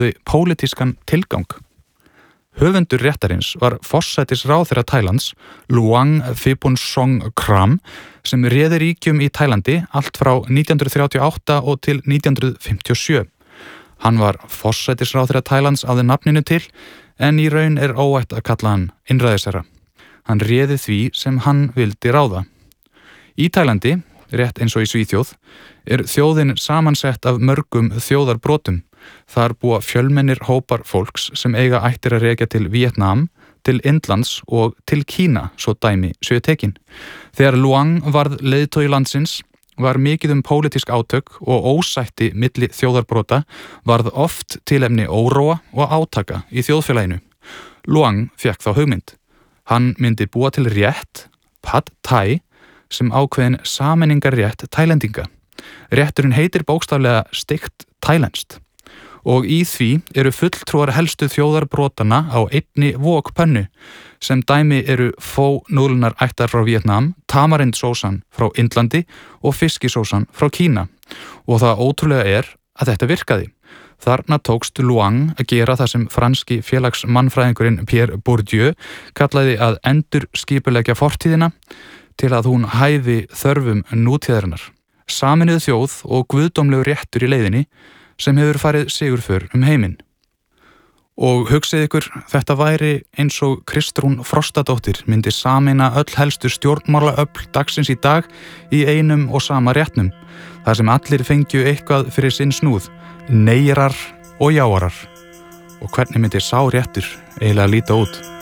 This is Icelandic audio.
pólitískan tilgang. Höfundur réttarins var forsætisráðherra Tælands, Luang Pibonsong-Kram, sem réði ríkjum í Tælandi allt frá 1938 og til 1957. Hann var forsætisráðherra Tælands að nafninu til, en í raun óætt að kalla hann einræðisherra. Hann réði því sem hann vildi ráða. Í Tælandi, rétt eins og í Svíþjóð, þjóðin samansett af mörgum þjóðarbrotum. Þar búa fjölmennir hópar fólks sem eiga ættir að rekja til Vietnam, til Indlands og til Kína, svo dæmi séu tekin. Þegar Luang varð leiðtogi landsins, var mikið pólitísk átök og ósætti milli þjóðarbrota varð oft tilefni óróa og átaka í þjóðfélaginu. Luang fékk þá hugmynd. Hann myndi búa til rétt, Pad Thai, sem ákveðin sameiningarrétt Tælendinga. Rétturinn heitir bókstaflega steikt tælenskt. Og í því fulltrúar helstu þjóðarbrotana á einni wok-pönnu, sem dæmi fó núðlunar ættar frá Vietnam, tamarind-sósan frá Indlandi og fiskisósan frá Kína. Og það ótrúlega að þetta virkaði. Þarna tókst Luang að gera það sem franski félagsmannfræðingurinn Pierre Bourdieu kallaði að endurskipuleggja fortíðina til að hún hæfi þörfum nútíðarinnar. Sameinuð þjóð og guðdómlegur réttur í leiðinni sem hefur farið sigurför heiminn. Og hugsið ykkur, þetta væri eins og Kristrún Frostadóttir myndi sameina öll helstu stjórnmálaöfl dagsins í dag í einum og sama réttnum, þar sem allir fengju eitthvað fyrir sinn snúð, neirar og jáarar. Og hvernig myndi sá réttur eiginlega líta út?